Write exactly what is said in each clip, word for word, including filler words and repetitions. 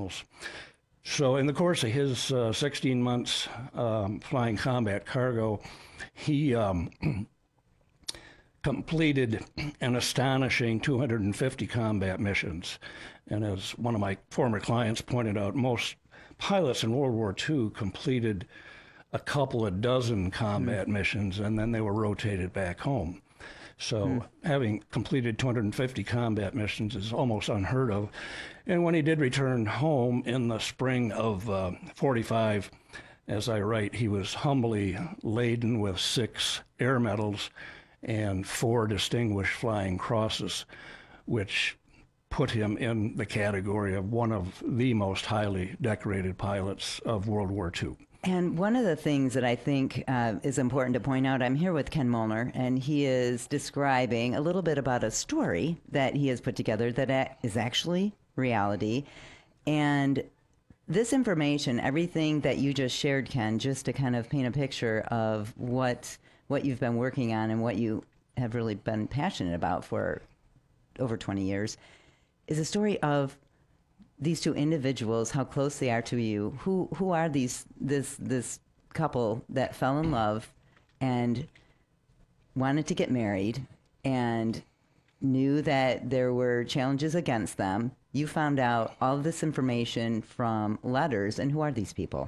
miles. So in the course of his uh, sixteen months um, flying combat cargo, he um, completed an astonishing two hundred fifty combat missions. And as one of my former clients pointed out, most pilots in World War Two completed a couple of dozen combat mm. missions, and then they were rotated back home. So mm. having completed two hundred fifty combat missions is almost unheard of. And when he did return home in the spring of uh, forty-five, as I write, he was humbly laden with six air medals and four distinguished flying crosses, which put him in the category of one of the most highly decorated pilots of World War Two. And one of the things that I think uh, is important to point out, I'm here with Ken Molnar, and he is describing a little bit about a story that he has put together that is actually reality. And this information, everything that you just shared, Ken, just to kind of paint a picture of what what you've been working on and what you have really been passionate about for over twenty years, is a story of these two individuals, how close they are to you. Who who are these this this couple that fell in love and wanted to get married and knew that there were challenges against them. You found out all of this information from letters, and who are these people?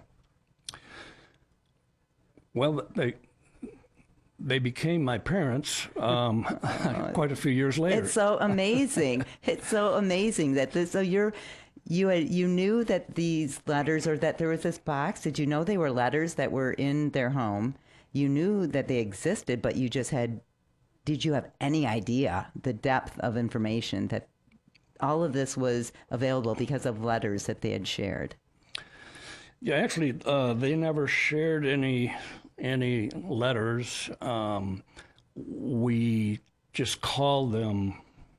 Well, they they became my parents um, quite a few years later. It's so amazing. It's so amazing that this. So you're. You had, you knew that these letters, or that there was this box. Did you know they were letters that were in their home? You knew that they existed, but you just had, did you have any idea the depth of information that all of this was available because of letters that they had shared? Yeah, actually, uh, they never shared any any letters. Um, we just called them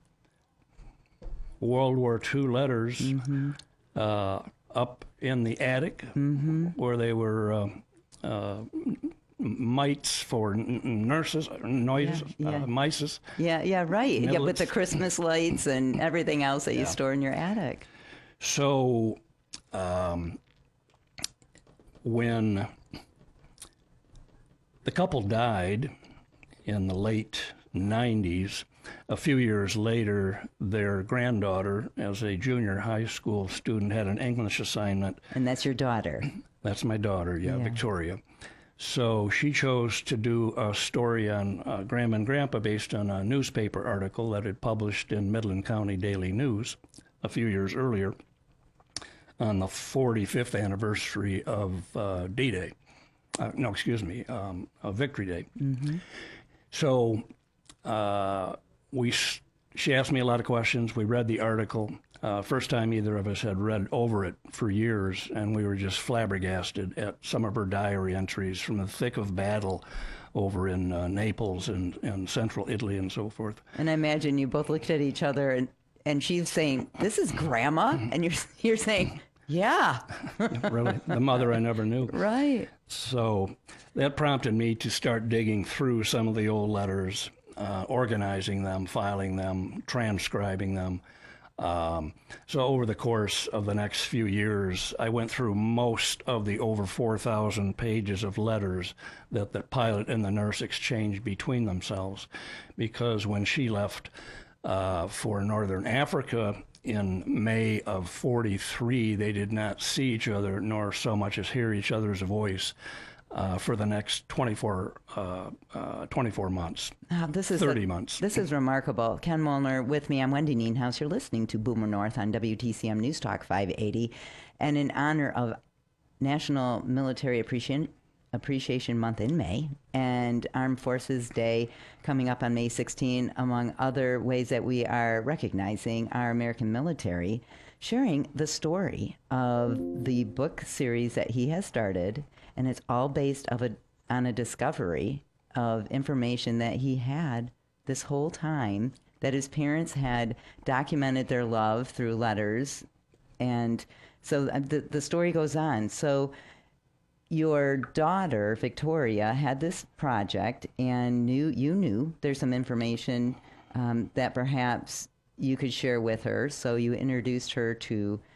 World War Two letters. Mm-hmm. uh, up in the attic mm-hmm. where they were uh, uh, mites for n- nurses, noises, yeah, yeah. Uh, mices. Yeah, yeah, right. Midlets. Yeah, with the Christmas lights and everything else that yeah. you store in your attic. So um, when the couple died in the late nineties, a few years later, their granddaughter, as a junior high school student, had an English assignment. And that's your daughter? That's my daughter, yeah, yeah. Victoria. So she chose to do a story on uh, Grandma and Grandpa based on a newspaper article that had published in Midland County Daily News a few years earlier on the forty-fifth anniversary of uh, D-Day. Uh, no, excuse me, um, of Victory Day. Mm-hmm. So uh, we, she asked me a lot of questions. We read the article. Uh, first time either of us had read over it for years, and we were just flabbergasted at some of her diary entries from the thick of battle over in uh, Naples and, and central Italy and so forth. And I imagine you both looked at each other, and, and she's saying, "This is Grandma?" And you're you're saying, "Yeah." Really, the mother I never knew. Right. So that prompted me to start digging through some of the old letters, uh, organizing them, filing them, transcribing them. Um, so over the course of the next few years, I went through most of the over four thousand pages of letters that the pilot and the nurse exchanged between themselves, because when she left uh, for Northern Africa in May of forty-three, they did not see each other nor so much as hear each other's voice uh, for the next twenty-four, uh, uh, twenty-four months, oh, this is thirty a, months. This is remarkable. Ken Molnar with me. I'm Wendy Nienhaus. You're listening to Boomer North on W T C M News Talk five eighty. And in honor of National Military Appreciation Appreciation Month in May and Armed Forces Day coming up on May sixteenth, among other ways that we are recognizing our American military, sharing the story of the book series that he has started, and it's all based of a, on a discovery of information that he had this whole time, that his parents had documented their love through letters. And so the, the story goes on. So your daughter, Victoria, had this project and knew you knew there's some information um, that perhaps you could share with her. So you introduced her to